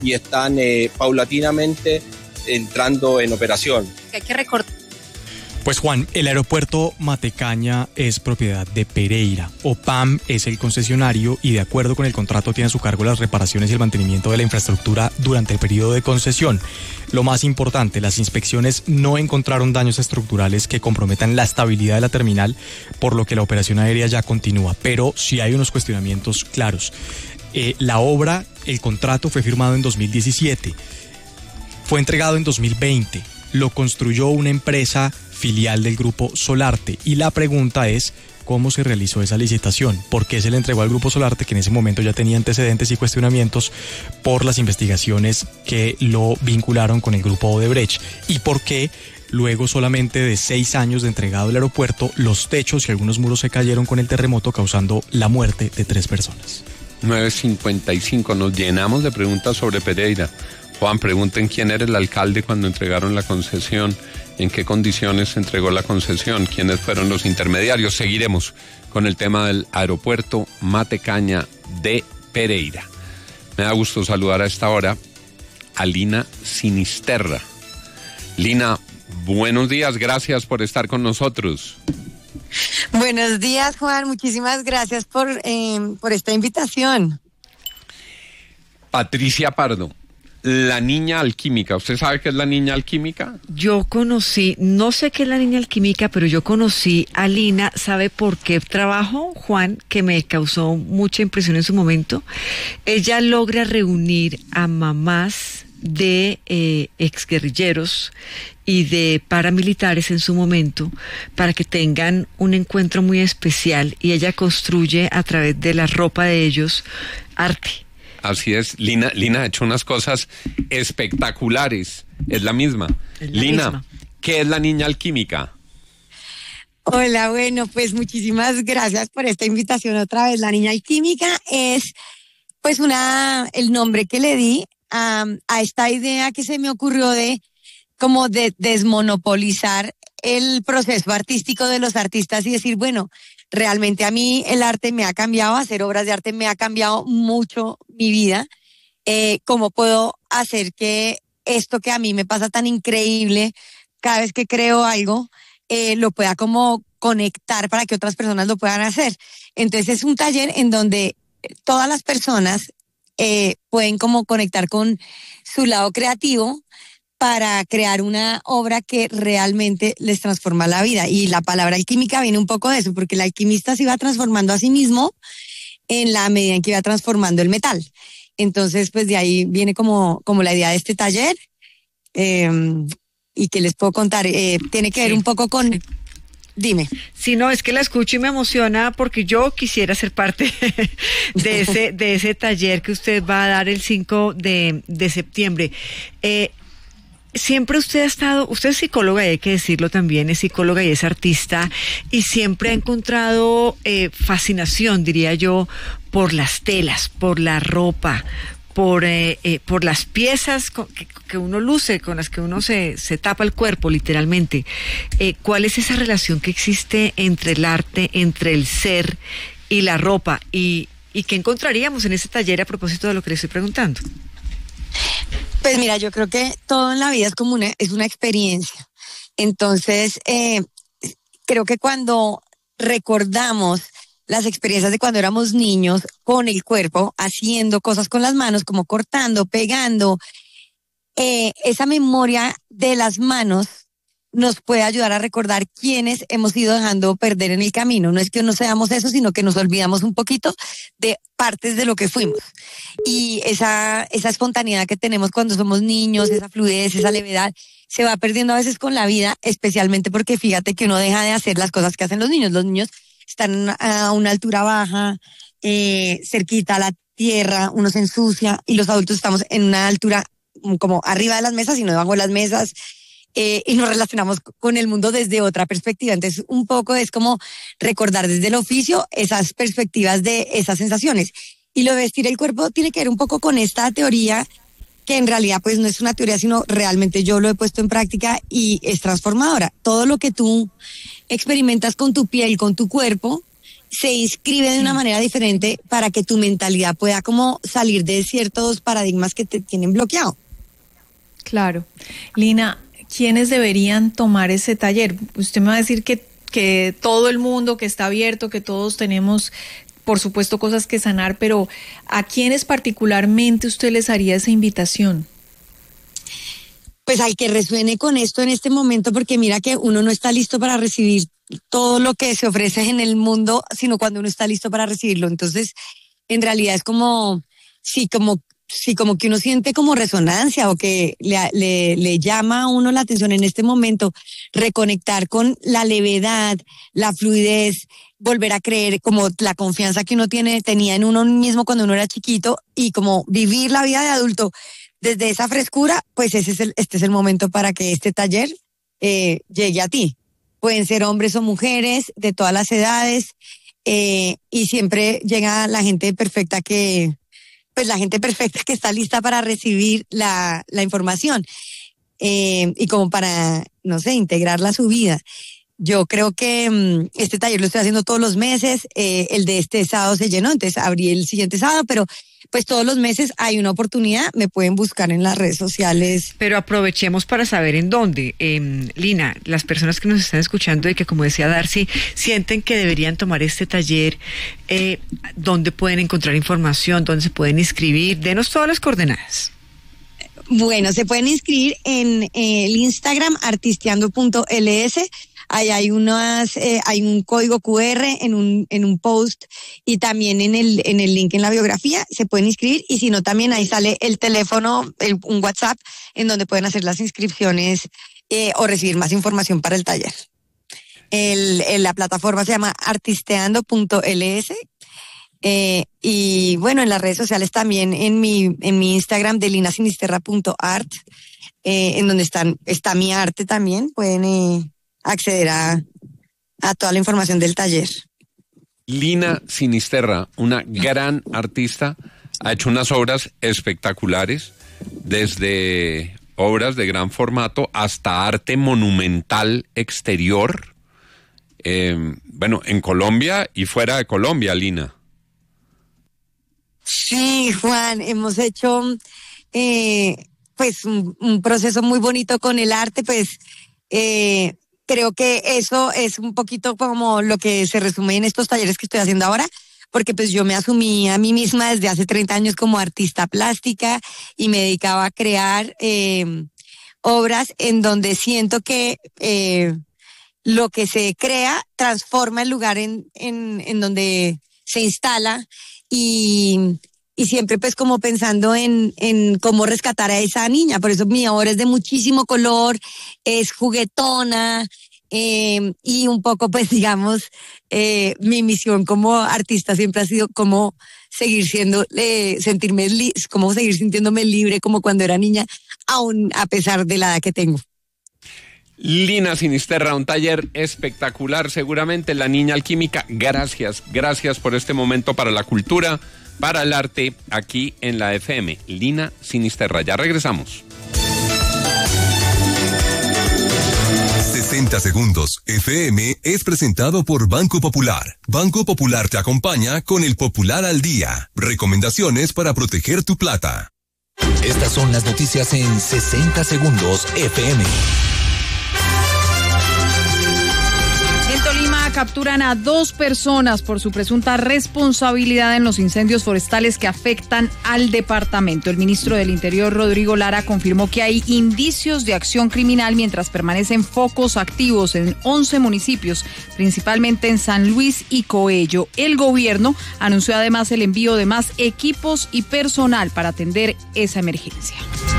y están paulatinamente entrando en operación. Hay que recordar. Pues Juan, el aeropuerto Matecaña es propiedad de Pereira. OPAM es el concesionario y de acuerdo con el contrato tiene a su cargo las reparaciones y el mantenimiento de la infraestructura durante el periodo de concesión. Lo más importante, las inspecciones no encontraron daños estructurales que comprometan la estabilidad de la terminal, por lo que la operación aérea ya continúa. Pero sí hay unos cuestionamientos claros. La obra, el contrato fue firmado en 2017, fue entregado en 2020, lo construyó una empresa filial del grupo Solarte y la pregunta es cómo se realizó esa licitación, por qué se le entregó al grupo Solarte, que en ese momento ya tenía antecedentes y cuestionamientos por las investigaciones que lo vincularon con el grupo Odebrecht, y por qué luego solamente de 6 años de entregado el aeropuerto, los techos y algunos muros se cayeron con el terremoto, causando la muerte de 3 personas. 9:55, nos llenamos de preguntas sobre Pereira. Juan, pregunten quién era el alcalde cuando entregaron la concesión, en qué condiciones se entregó la concesión, quiénes fueron los intermediarios. Seguiremos con el tema del aeropuerto Matecaña de Pereira. Me da gusto saludar a esta hora a Lina Sinisterra. Lina, buenos días, gracias por estar con nosotros. Buenos días, Juan, muchísimas gracias por esta invitación. Patricia Pardo, la niña alquímica. ¿Usted sabe qué es la niña alquímica? Yo conocí, no sé qué es la niña alquímica, pero yo conocí a Lina. ¿Sabe por qué trabajo, Juan? Que me causó mucha impresión en su momento. Ella logra reunir a mamás de exguerrilleros y de paramilitares en su momento para que tengan un encuentro muy especial, y ella construye a través de la ropa de ellos arte. Así es, Lina ha hecho unas cosas espectaculares. Es la misma. Lina, ¿qué es la niña alquímica? Hola, bueno, pues muchísimas gracias por esta invitación otra vez. La niña alquímica es pues el nombre que le di a esta idea que se me ocurrió de desmonopolizar el proceso artístico de los artistas y decir, bueno, realmente a mí el arte me ha cambiado, hacer obras de arte me ha cambiado mucho mi vida. ¿Cómo puedo hacer que esto que a mí me pasa tan increíble cada vez que creo algo, lo pueda como conectar para que otras personas lo puedan hacer? Entonces es un taller en donde todas las personas pueden como conectar con su lado creativo para crear una obra que realmente les transforma la vida. Y la palabra alquímica viene un poco de eso, porque el alquimista se iba transformando a sí mismo en la medida en que iba transformando el metal. Entonces, pues de ahí viene como la idea de este taller. Y que les puedo contar, tiene que ver un poco con... Dime. Sí, no, es que la escucho y me emociona porque yo quisiera ser parte de ese taller que usted va a dar el 5 de septiembre. Siempre usted es psicóloga, y hay que decirlo también, es psicóloga y es artista, y siempre ha encontrado fascinación, diría yo, por las telas, por la ropa, por las piezas que uno luce, con las que uno se tapa el cuerpo, literalmente. ¿Cuál es esa relación que existe entre el arte, entre el ser y la ropa? ¿Y qué encontraríamos en ese taller a propósito de lo que le estoy preguntando? Pues mira, yo creo que todo en la vida es una experiencia. Entonces, creo que cuando recordamos las experiencias de cuando éramos niños con el cuerpo, haciendo cosas con las manos, como cortando, pegando, esa memoria de las manos nos puede ayudar a recordar quiénes hemos ido dejando perder en el camino. No es que no seamos eso, sino que nos olvidamos un poquito de partes de lo que fuimos. Y esa espontaneidad que tenemos cuando somos niños, esa fluidez, esa levedad, se va perdiendo a veces con la vida, especialmente porque fíjate que uno deja de hacer las cosas que hacen los niños. Los niños están a una altura baja, cerquita a la tierra, uno se ensucia, y los adultos estamos en una altura como arriba de las mesas y no debajo de las mesas. Y nos relacionamos con el mundo desde otra perspectiva. Entonces, un poco es como recordar desde el oficio esas perspectivas de esas sensaciones. Y lo de vestir el cuerpo tiene que ver un poco con esta teoría, que en realidad pues no es una teoría, sino realmente yo lo he puesto en práctica y es transformadora. Todo lo que tú experimentas con tu piel, con tu cuerpo, se inscribe de una manera diferente para que tu mentalidad pueda como salir de ciertos paradigmas que te tienen bloqueado. Claro. Lina, ¿quiénes deberían tomar ese taller? Usted me va a decir que todo el mundo, que está abierto, que todos tenemos, por supuesto, cosas que sanar, pero ¿a quiénes particularmente usted les haría esa invitación? Pues al que resuene con esto en este momento, porque mira que uno no está listo para recibir todo lo que se ofrece en el mundo, sino cuando uno está listo para recibirlo. Entonces, en realidad es como que uno siente como resonancia o que le llama a uno la atención en este momento, reconectar con la levedad, la fluidez, volver a creer, como la confianza que uno tenía en uno mismo cuando uno era chiquito, y como vivir la vida de adulto desde esa frescura, pues este es el momento para que este taller llegue a ti. Pueden ser hombres o mujeres de todas las edades, y siempre llega la gente perfecta que está lista para recibir la información, y como para, no sé, integrarla a su vida. Yo creo que este taller lo estoy haciendo todos los meses. El de este sábado se llenó, entonces abrí el siguiente sábado, pero pues todos los meses hay una oportunidad. Me pueden buscar en las redes sociales. Pero aprovechemos para saber en dónde. Lina, las personas que nos están escuchando y que, como decía Darcy, sienten que deberían tomar este taller, ¿dónde pueden encontrar información? ¿Dónde se pueden inscribir? Denos todas las coordenadas. Bueno, se pueden inscribir en el Instagram artisteando.ls. Ahí hay un código QR en un post, y también en el link en la biografía se pueden inscribir, y si no, también ahí sale el teléfono, un WhatsApp en donde pueden hacer las inscripciones o recibir más información para el taller. La plataforma se llama artisteando.ls. Y bueno, en las redes sociales también, en mi Instagram de linasinisterra.art, en donde está mi arte también, pueden acceder a toda la información del taller. Lina Sinisterra, una gran artista, ha hecho unas obras espectaculares, desde obras de gran formato hasta arte monumental exterior, bueno, en Colombia y fuera de Colombia, Lina. Sí, Juan, hemos hecho pues un proceso muy bonito con el arte, pues creo que eso es un poquito como lo que se resume en estos talleres que estoy haciendo ahora, porque pues yo me asumí a mí misma desde hace 30 años como artista plástica y me dedicaba a crear obras en donde siento que lo que se crea transforma el lugar en donde se instala, y siempre pues como pensando en cómo rescatar a esa niña. Por eso mi obra es de muchísimo color, es juguetona, y un poco pues digamos mi misión como artista siempre ha sido como seguir como seguir sintiéndome libre como cuando era niña, aún a pesar de la edad que tengo. Lina Sinisterra, un taller espectacular, seguramente La Niña Alquímica. Gracias por este momento para la cultura, para el arte, aquí en la FM. Lina Sinisterra, ya regresamos. 60 segundos FM es presentado por Banco Popular. Banco Popular te acompaña con el Popular al Día. Recomendaciones para proteger tu plata. Estas son las noticias en 60 segundos FM. Capturan a 2 personas por su presunta responsabilidad en los incendios forestales que afectan al departamento. El ministro del Interior, Rodrigo Lara, confirmó que hay indicios de acción criminal mientras permanecen focos activos en 11 municipios, principalmente en San Luis y Coello. El gobierno anunció además el envío de más equipos y personal para atender esa emergencia.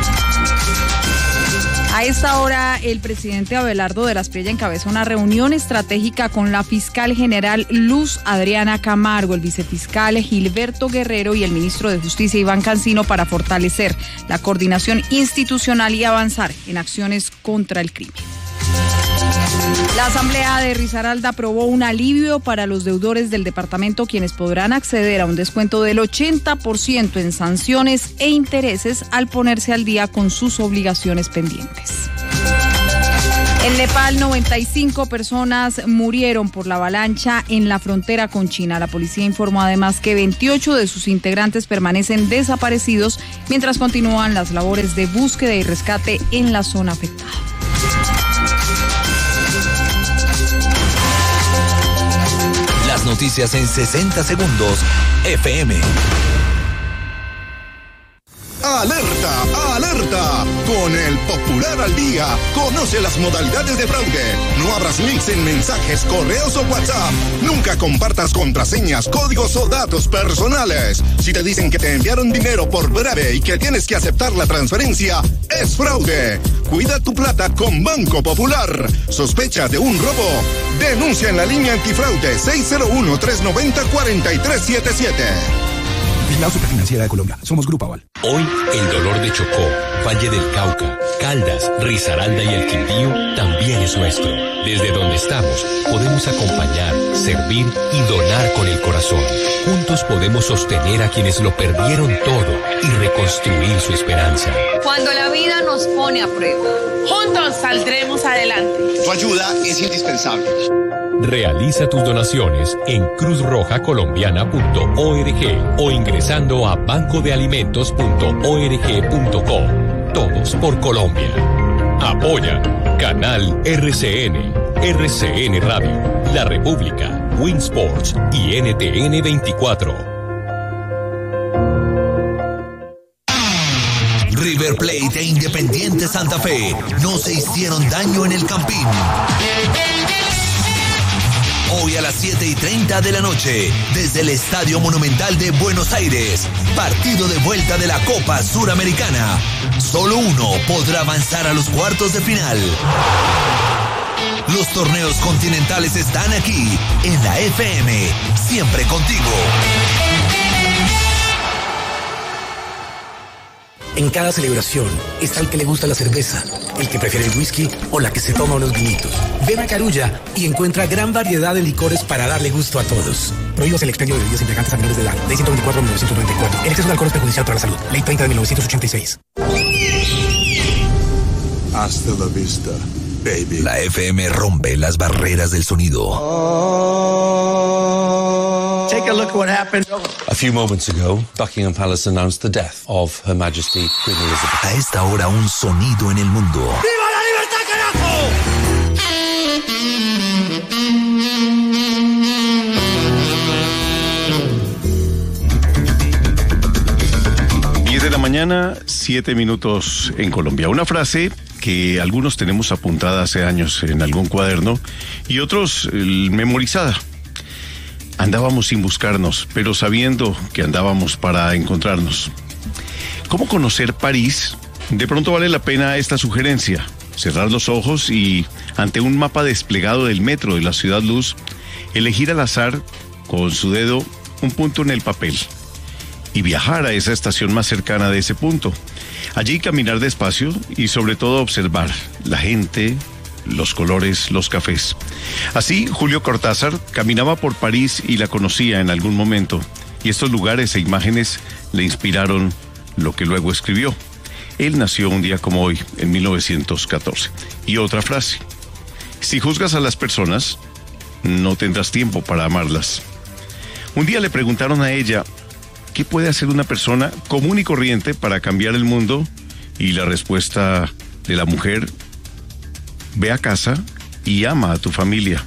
A esta hora, el presidente Abelardo de la Espriella encabezó una reunión estratégica con la fiscal general Luz Adriana Camargo, el vicefiscal Gilberto Guerrero y el ministro de Justicia Iván Cancino para fortalecer la coordinación institucional y avanzar en acciones contra el crimen. La Asamblea de Risaralda aprobó un alivio para los deudores del departamento, quienes podrán acceder a un descuento del 80% en sanciones e intereses al ponerse al día con sus obligaciones pendientes. En Nepal, 95 personas murieron por la avalancha en la frontera con China. La policía informó además que 28 de sus integrantes permanecen desaparecidos mientras continúan las labores de búsqueda y rescate en la zona afectada. Las noticias en 60 segundos, FM. ¡Alerta! ¡Alerta! Con el Popular al Día, conoce las modalidades de fraude. No abras links en mensajes, correos o WhatsApp. Nunca compartas contraseñas, códigos o datos personales. Si te dicen que te enviaron dinero por breve y que tienes que aceptar la transferencia, es fraude. Cuida tu plata con Banco Popular. ¿Sospecha de un robo? Denuncia en la línea antifraude 601-390-4377. La Superfinanciera de Colombia. Somos Grupo Aval. Hoy, el dolor de Chocó, Valle del Cauca, Caldas, Risaralda y el Quindío también es nuestro. Desde donde estamos, podemos acompañar, servir y donar con el corazón. Juntos podemos sostener a quienes lo perdieron todo y reconstruir su esperanza. Cuando la vida nos pone a prueba, juntos saldremos adelante. Tu ayuda es indispensable. Realiza tus donaciones en cruzrojacolombiana.org o ingresando a bancodealimentos.org.co. Todos por Colombia. Apoya Canal RCN, RCN Radio, La República, Winsports y NTN 24. River Plate e Independiente Santa Fe no se hicieron daño en el Campín. Hoy a las 7:30 de la noche, desde el Estadio Monumental de Buenos Aires, partido de vuelta de la Copa Suramericana. Solo uno podrá avanzar a los cuartos de final. Los torneos continentales están aquí, en la FM, siempre contigo. En cada celebración está el que le gusta la cerveza, el que prefiere el whisky o la que se toma unos vinitos. Ven a Carulla y encuentra gran variedad de licores para darle gusto a todos. Prohíbas el expendio de bebidas embriagantes a menores de edad. Ley 124/1994. El exceso de alcohol es perjudicial para la salud. Ley 30 de 1986. Hasta la vista, baby. La FM rompe las barreras del sonido. Take a look at what happened. A few moments ago, Buckingham Palace announced the death of Her Majesty Queen Elizabeth. A esta hora, un sonido en el mundo. ¡Viva la libertad, carajo! 10 de la mañana, 7 minutos en Colombia. Una frase que algunos tenemos apuntada hace años en algún cuaderno y otros memorizada. Andábamos sin buscarnos, pero sabiendo que andábamos para encontrarnos. ¿Cómo conocer París? De pronto vale la pena esta sugerencia. Cerrar los ojos y, ante un mapa desplegado del metro de la Ciudad Luz, elegir al azar, con su dedo, un punto en el papel. Y viajar a esa estación más cercana de ese punto. Allí caminar despacio y sobre todo observar la gente, los colores, los cafés. Así, Julio Cortázar caminaba por París y la conocía en algún momento, y estos lugares e imágenes le inspiraron lo que luego escribió. Él nació un día como hoy, en 1914. Y otra frase: si juzgas a las personas, no tendrás tiempo para amarlas. Un día le preguntaron a ella, ¿qué puede hacer una persona común y corriente para cambiar el mundo? Y la respuesta de la mujer: ve a casa y ama a tu familia.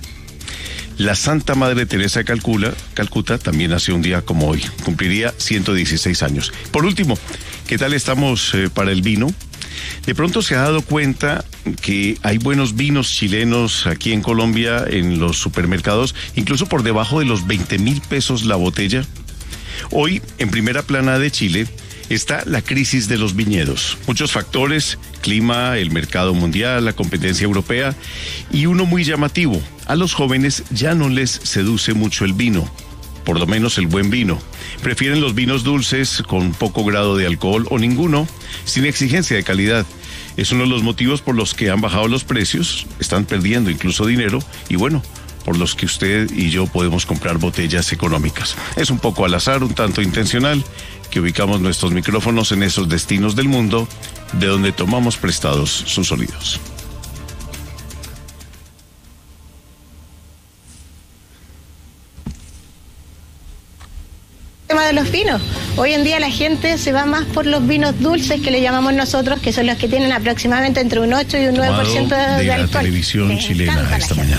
La Santa Madre Teresa de Calcuta también nació un día como hoy. Cumpliría 116 años. Por último, ¿qué tal estamos para el vino? De pronto se ha dado cuenta que hay buenos vinos chilenos aquí en Colombia, en los supermercados, incluso por debajo de los 20,000 pesos la botella. Hoy, en primera plana de Chile, está la crisis de los viñedos. Muchos factores: clima, el mercado mundial, la competencia europea y uno muy llamativo: a los jóvenes ya no les seduce mucho el vino, por lo menos el buen vino. Prefieren los vinos dulces con poco grado de alcohol o ninguno, sin exigencia de calidad. Es uno de los motivos por los que han bajado los precios, están perdiendo incluso dinero y bueno, por los que usted y yo podemos comprar botellas económicas. Es un poco al azar, un tanto intencional, que ubicamos nuestros micrófonos en esos destinos del mundo de donde tomamos prestados sus sonidos. de los vinos. Hoy en día la gente se va más por los vinos dulces que le llamamos nosotros, que son los que tienen aproximadamente entre un 8 y un 9% de alcohol. La televisión chilena esta mañana.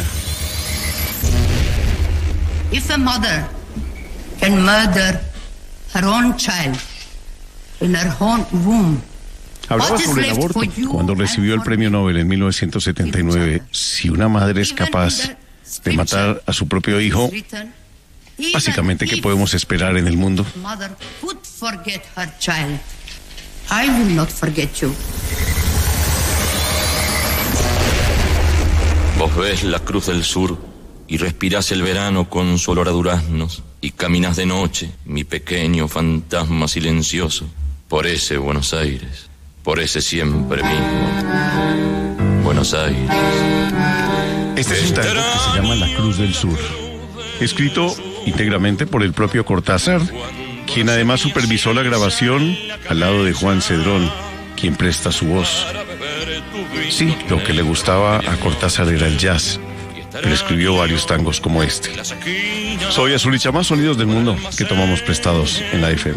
If a mother can murder her own child in her own womb. Hablaba sobre el aborto cuando recibió el premio Nobel en 1979. Si una madre es capaz de matar a su propio hijo, básicamente, ¿qué podemos esperar en el mundo? Mother could forget her child. I will not forget you. Vos ves la cruz del sur y respirás el verano con su olor a duraznos y caminas de noche, mi pequeño fantasma silencioso, por ese Buenos Aires, por ese siempre mismo Buenos Aires. Este es un tango que se llama La Cruz del Sur, escrito íntegramente por el propio Cortázar, quien además supervisó la grabación al lado de Juan Cedrón, quien presta su voz. Sí, lo que le gustaba a Cortázar era el jazz, pero escribió varios tangos como este. Soy Azul y Chamás, sonidos del mundo que tomamos prestados en la FM.